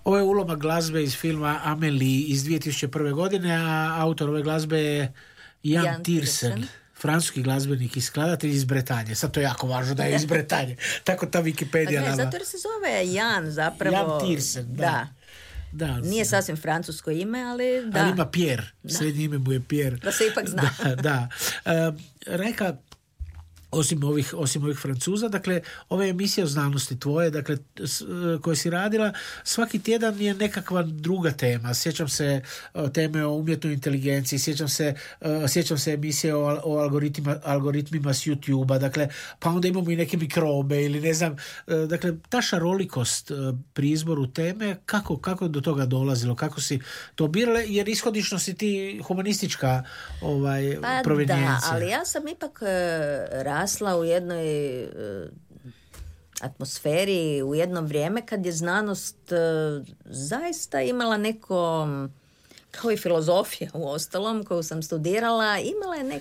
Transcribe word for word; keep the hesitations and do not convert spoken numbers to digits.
Ovo je ulomak glazbe iz filma Amelie iz dvije tisuće prve. godine, a autor ove glazbe je Jan, Jan Tiersen, Tiersen. francuski glazbenik i skladatelj iz Bretanje. Sad to je jako važno da je iz Bretanje. Tako ta Wikipedia Pa, nama. zato jer se zove Jan zapravo. Jan Tiersen, da. Da. Da, Nije sasvim francusko ime, ali da. Ali ima Pierre. Srednje ime mu je Pierre. Da se ipak zna. Da, da. E, Rajka, osim ovih, osim ovih Francuza, dakle, ove emisije o znanosti tvoje, dakle, s, koje si radila, svaki tjedan je nekakva druga tema. Sjećam se uh, teme o umjetnoj inteligenciji, sjećam se, uh, sjećam se emisije o, o algoritmima, algoritmima s YouTube-a, dakle, pa onda imamo i neke mikrobe ili ne znam, uh, dakle, ta šarolikost uh, pri izboru teme, kako, kako je do toga dolazilo, kako si to birala, jer ishodično si ti humanistička ovaj, Pa provenijencija. da, ali ja sam ipak uh, rasla u jednoj uh, atmosferi, u jedno vrijeme kad je znanost uh, zaista imala neko, kao i filozofija u ostalom koju sam studirala, imala je